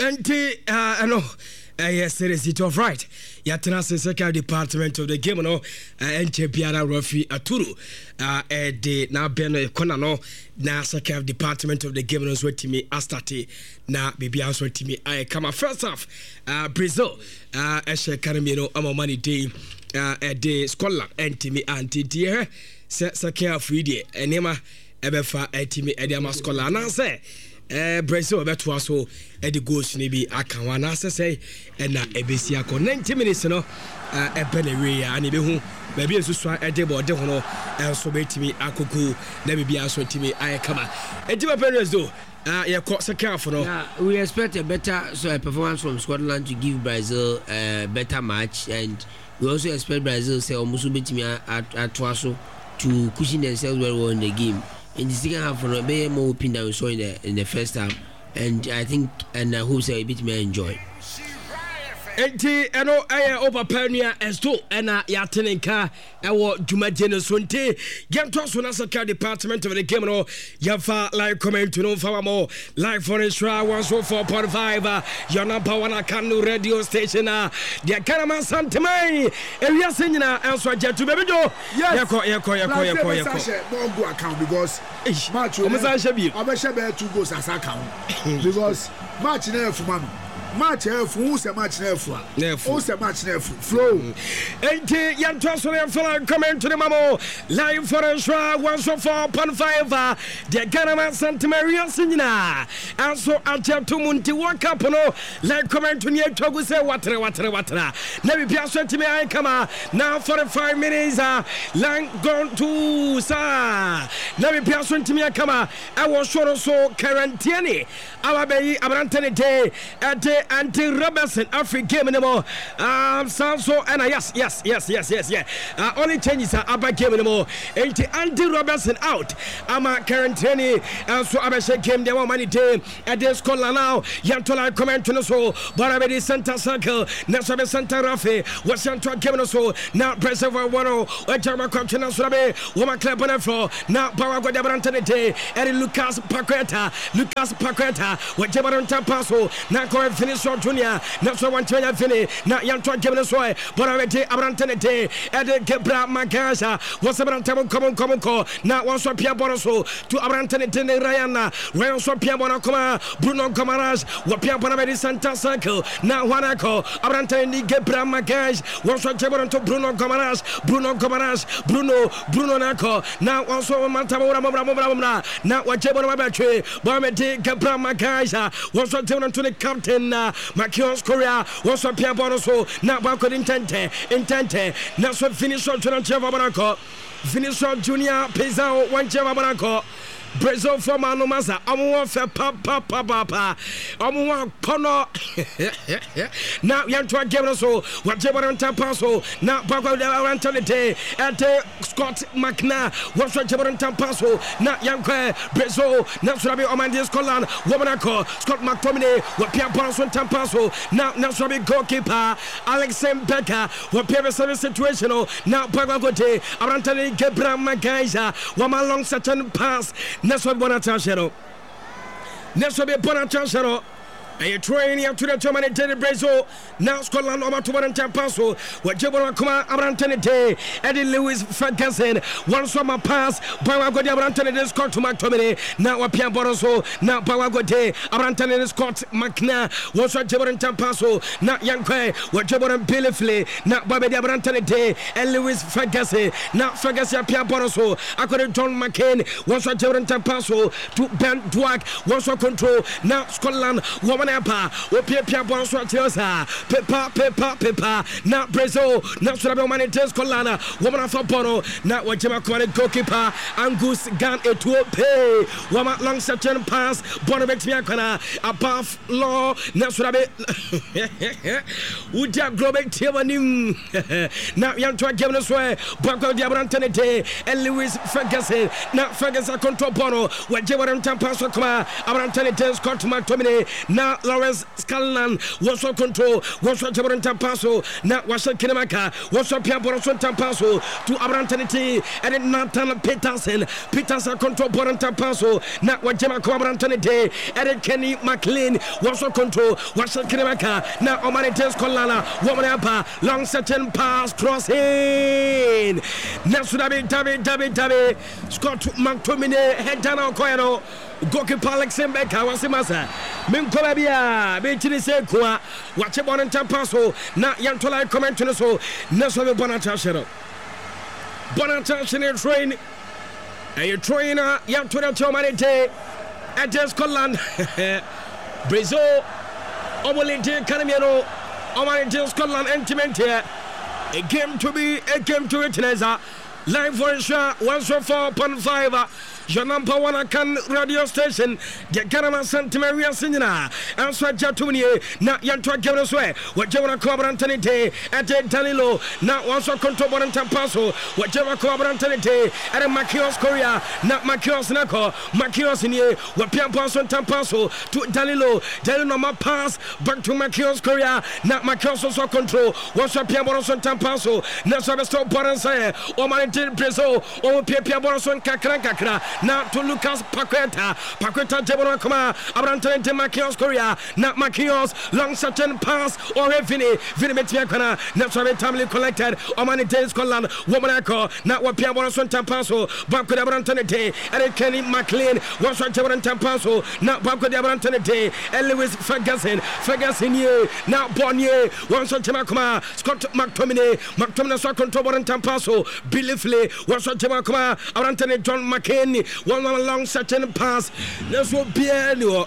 Yes, it is it of right. Yatana Secretary Department of the game, no, and Chepiana Rafi Aturu, de na Beno Konano, na Secretary Department of the game, no sweat me, Astati, na Bibia sweat me. I come first half, Brazil, Eshe Caramino, Amomani Day, de Scotland, and Timmy Anti dear, Secretary Free, and Emma Ebefa, Timmy Ediama Scotland, and say. Brazil beto aso e de goals ni bi aka wana say na ebesi akọ 90 minutes no ebenewe ya ani be hu ba bi esusu e de bode ho no enso betimi akoko na bi aso timi ayekama ejima Perez do ye ko second for no we expect a better performance from Scotland to give Brazil a better match, and we also expect Brazil say almost betimi atwaso to cushion themselves very well in the game. In the second half, for a bit more open than we saw in the first half, and I think and I hope so a bit more enjoy. Eno over Pernia esto ena yatenenka ewo dwumadje sonte yento so na Secretary Department of the game no yafa like comment no fa more live for Israel 104.5 your number one Kanu radio station the Kanama Santemai ewiase nyina enso ajetu bebejo yeko go account because match o message bi abeshe 2 goals as account because match na efuma match who say match nefu who say match nefu flow enti yanto so le follow comment to the mamo live for Israel 104.5 the Ghana Santa Maria Sinyina also ajeto munti World Cup no like comment to near togo say watra na bi pia so timi ai kama now 45 minutes lang gone to sa na bi pia so timi kama I was sure so quarantine abayi abrantene day at Andy Robertson African game anymore. So and yes. Only changes are about game anymore. Andy Robertson out. Ama quarantine. So Abeshe game the money day. At this call now. Yantola comment to so. Barabedi center circle. Nasabe center Rafi. Was Yantola game so. Now press over one. Ojama continue so be. Woman club on the floor. Now power go the brantene day. And Lucas Paqueta. What Jabaron Paso. Now go finish Junior, not so one to finish. Not young to give us away, but I take Abrantanete and the Gebra Macasa was a Brantam common call. Now one so Pia Bonoso to Abrantanete Rayana, Rayon so Pia Bonacoma, Bruno Comaras, what Pia Bonavedi Santa Circle. Now one I call Abrantani Gebra Macas, one so Jabaron to Bruno Comaras, Bruno Naco. Now also Mantamora, now what Jabaron Battery, Barmeti Gebra Macasa, one so to the captain. Makios Korea was a Pia Bonoso, now Bako intente, now so finish on Cheva Barako, finish on Junior Pizao, one Cheva Barako. Brazil for Manomasa, Amu for Papa, Amu Pono. Now, Yantua Gabraso, whatever on Tampaso, now Papa Antonite, at Scott McNair, what's whatever on Tampaso, now Yanka, Brazil, now Sabi Omandis Colan, Womanako, Scott McTominay, what Pia Ponson Tampaso, now Sabi goalkeeper, Alex Becker, what Pia service situational, now Pagagote, Arantani Gebra Magaisa, Wama long certain pass. Next one, Bonatashero. Next one, Bonatashero. And you're training up to the Germany Brazil. Now Scotland over to one Tampaso. What Jabon Kuma Abrantene, Eddie Lewis Ferguson. One summer pass. Bawagode Abrantene Scott to McTominay. Now a Pia Boroso. Now Bawagode Abrantene Scott McNair. What's what Jabon Tampaso. Now Yankwe. What Jabon Billifley. Now Babedi Abrantene and Lewis Ferguson. Now Ferguson Pia Boroso. According to John McCain. What's what Jabon Tampaso to Ben Dwack. What's what control. Now Scotland. Womanapa, Opia Bonso Tiosa, Pepa, now Brazil, now Surabe Colana, Woman for Bono, now Wajama goalkeeper, Angus Gan Etuope, Wama long certain pass, Bonabet Miakana, above law, now Surabe Udia Globek Tianim, now Yantua Gavin Bako Diabrantane, and Lewis Ferguson, now Ferguson control Bono, Wajama Tampaso Kama, Abrantane Scott McTominay, now now Lawrence Scanlon was on control, was on Jabron Tampaso, now was on Kinemaka, was on Piaboron Tampaso to Abrantanity, and then Nathan Peterson control Boron Tampaso, now what Jama Abrantanity, and then Kenny McLean was on control, was on Kinemaka, now Omanites Colana, woman up, long certain pass crossing. Next David, Scott McTominay, head down on Coyano. Goalkeeper Alex Mbeka wasimasa Minkolabia Bechini Sekwa watch a bonnet passo na Yantola comment to so Naso Bonatashero Bonatashin train a trainer Yantola Tomanite at Scotland Brazil Omolite Canamiano Omanite Scotland intimate here a game to witness live for sure 104.5 your number one can radio station get Garama Santa Maria Sinina and so Jatunie not Yantua Gabroswe what Java Cobrantante at Danilo not also control Tampaso what Java Cobrantante at Makios Korea not Makios Nako Makios in here what Piampaso Tampaso to Danilo ma pass back to Makios Korea not Makios also control what's up Piaboson Tampaso Nasabe stop Boransa or Manitin Preso or Piaboson Kakra now to Lucas Paqueta Jabona Koma Abrantante Makios Korea not Makios long certain pass or Vini Metiakana Nasabe Tamili collected or Manitin Scotland Womanako not what Piaboson Tampaso Bako Abrantante and Kenny McLean was what Jabon Tampaso not Bako Abrantante and Lewis Ferguson ye now Bonnier once on Tamakoma Scott McTominay saw control Tampaso Billy Flay was what Tamakoma Abrantante John McCain one long certain pass this will be anyone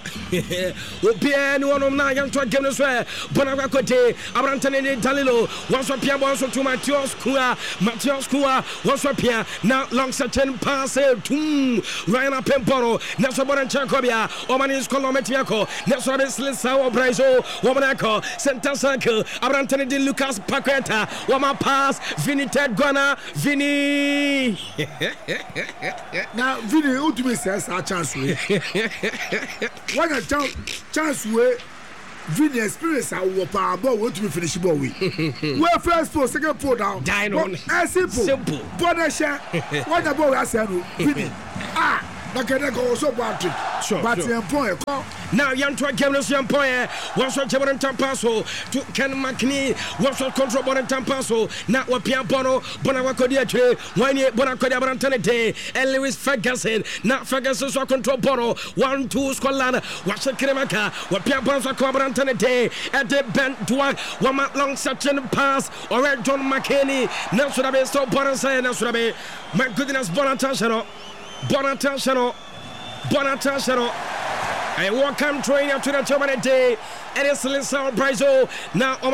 of Nayan to give us where Bonacote Abrantane Dalilo was what Pia was to Matthias Kua was what Pia now long certain pass to Ryan Pemporo Nasaboran Chacobia Omanis Colometiaco Nasaris Lissao Brazo Womanako Center Circle Abrantane de Lucas Paqueta Wama pass Vini Ted Guana Vini now Vini ultimate says our chance way. What a chance way. Vini experience our power ball want to be finished ball we. Well, first post, second pull down. Dine on. Simple. Bonasha. What about I said? Vini. But can I go also about it? Sure. But point. Now, Yantua Gabriel's young point was what Jabon Tampaso to Ken McNee was what control Bonan Tampaso, not what Piabono, Bonawacodiatre, Wanye Bonacodia Brantanete, and Lewis Ferguson, not Ferguson, so control Bono, 1-2 Scotland, was a Kremaka, what Piabono Brantanete, at the bent Dwag, 1 month long such a pass, or at John McKinney, Nasurabe, so Bonasa, Nasurabe, my goodness, Bonatashano. I welcome trainer to the tournament day. And it's Lisa Brazil now.